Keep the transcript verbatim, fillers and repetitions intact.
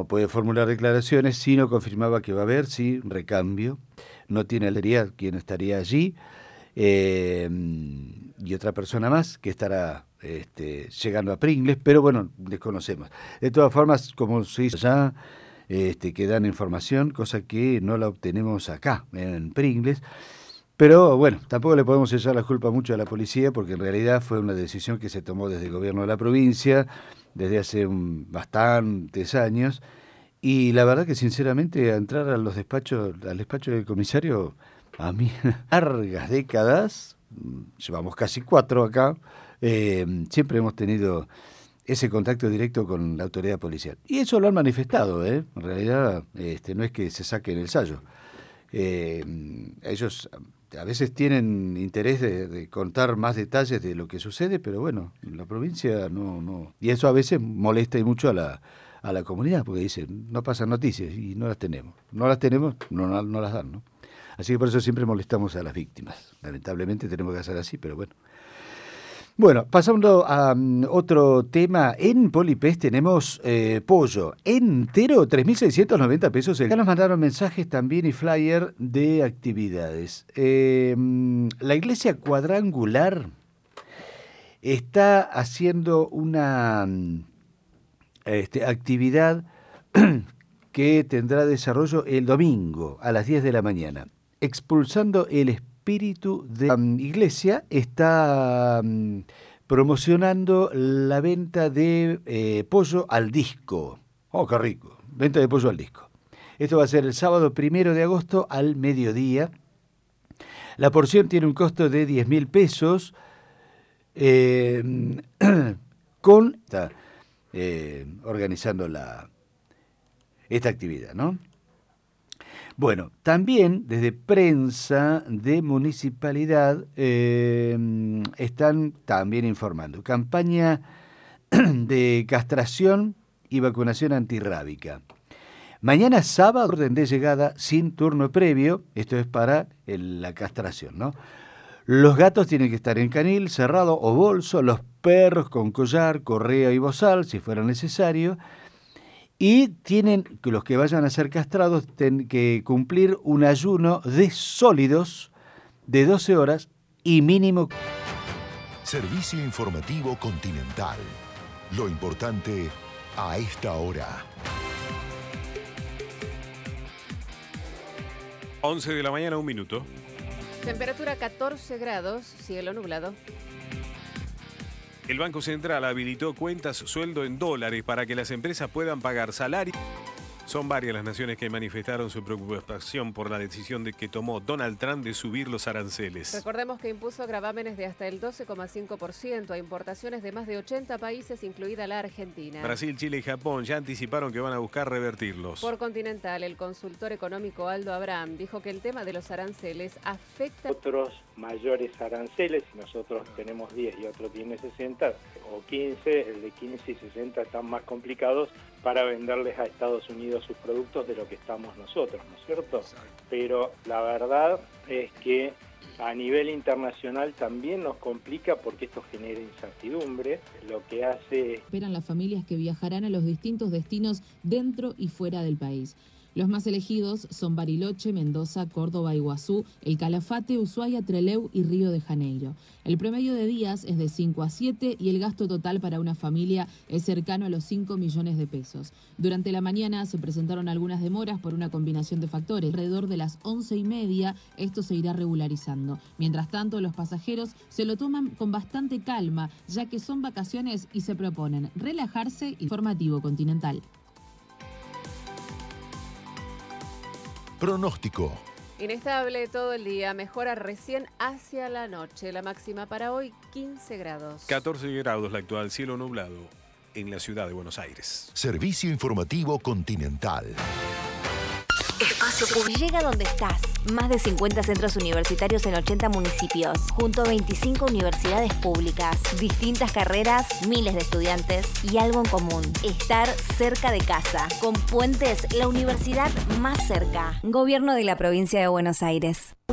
no puede formular declaraciones si no confirmaba que va a haber, sí, recambio. No tiene alteridad quién estaría allí. Eh, y otra persona más que estará este, llegando a Pringles, pero bueno, desconocemos. De todas formas, como se hizo allá, este, que dan información, cosa que no la obtenemos acá, en Pringles. Pero bueno, tampoco le podemos echar la culpa mucho a la policía, porque en realidad fue una decisión que se tomó desde el gobierno de la provincia, desde hace un, bastantes años, y la verdad que sinceramente entrar a los despachos, al despacho del comisario, a mí, largas décadas, llevamos casi cuatro acá, eh, siempre hemos tenido ese contacto directo con la autoridad policial. Y eso lo han manifestado, ¿eh? En realidad este, no es que se saquen el sayo. Eh, ellos a veces tienen interés de, de contar más detalles de lo que sucede, pero bueno, en la provincia no, no. Y eso a veces molesta y mucho a la, a la comunidad, porque dicen, no pasan noticias y no las tenemos. No las tenemos, no, no, no las dan, ¿no? Así que por eso siempre molestamos a las víctimas. Lamentablemente tenemos que hacer así, pero bueno. Bueno, pasando a um, otro tema, en Polipés tenemos eh, pollo entero, tres mil seiscientos noventa pesos. Acá nos mandaron mensajes también y flyer de actividades. Eh, la iglesia cuadrangular está haciendo una este, actividad que tendrá desarrollo el domingo a las diez de la mañana. Expulsando el espíritu de la um, iglesia, está um, promocionando la venta de eh, pollo al disco. ¡Oh, qué rico! Venta de pollo al disco. Esto va a ser el sábado primero de agosto al mediodía. La porción tiene un costo de diez mil pesos. Eh, con... Está eh, organizando la, esta actividad, ¿no? Bueno, también desde prensa de municipalidad eh, están también informando. Campaña de castración y vacunación antirrábica. Mañana sábado, orden de llegada sin turno previo. Esto es para el, la castración, ¿no? Los gatos tienen que estar en canil, cerrado o bolso. Los perros con collar, correa y bozal, si fuera necesario. Y tienen, los que vayan a ser castrados, tienen que cumplir un ayuno de sólidos de doce horas y mínimo. Servicio informativo Continental. Lo importante a esta hora. once de la mañana, un minuto. Temperatura catorce grados, cielo nublado. El Banco Central habilitó cuentas sueldo en dólares para que las empresas puedan pagar salarios. Son varias las naciones que manifestaron su preocupación por la decisión de que tomó Donald Trump de subir los aranceles. Recordemos que impuso gravámenes de hasta el doce coma cinco por ciento a importaciones de más de ochenta países, incluida la Argentina. Brasil, Chile y Japón ya anticiparon que van a buscar revertirlos. Por Continental, el consultor económico Aldo Abraham dijo que el tema de los aranceles afecta... Otros mayores aranceles, si nosotros tenemos diez y otro tiene sesenta o quince, el de quince y sesenta están más complicados para venderles a Estados Unidos sus productos de lo que estamos nosotros, ¿no es cierto? Pero la verdad es que a nivel internacional también nos complica porque esto genera incertidumbre, lo que hace... Esperan las familias que viajarán a los distintos destinos dentro y fuera del país. Los más elegidos son Bariloche, Mendoza, Córdoba, Iguazú, El Calafate, Ushuaia, Trelew y Río de Janeiro. El promedio de días es de cinco a siete y el gasto total para una familia es cercano a los cinco millones de pesos. Durante la mañana se presentaron algunas demoras por una combinación de factores. Alrededor de las once y media esto se irá regularizando. Mientras tanto, los pasajeros se lo toman con bastante calma, ya que son vacaciones y se proponen relajarse. Informativo Continental. Pronóstico. Inestable todo el día, mejora recién hacia la noche. La máxima para hoy, quince grados. catorce grados la actual, cielo nublado en la ciudad de Buenos Aires. Servicio informativo Continental. Espacio Público. Llega donde estás. Más de cincuenta centros universitarios en ochenta municipios, junto a veinticinco universidades públicas, distintas carreras, miles de estudiantes y algo en común: estar cerca de casa. Con Puentes, la universidad más cerca. Gobierno de la Provincia de Buenos Aires.